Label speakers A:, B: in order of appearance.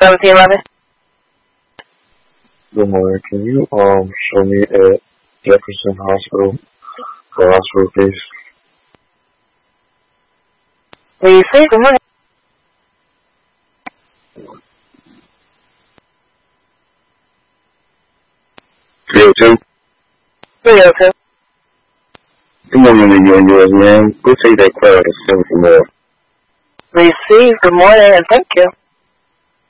A: 1711.
B: Good morning. Can you show me at Jefferson Hospital, please?
A: Receive. Good morning.
B: Three
A: 302.
B: Good morning to you and yours, man. Go take that crowd and send some more.
A: Receive. Good morning and thank you.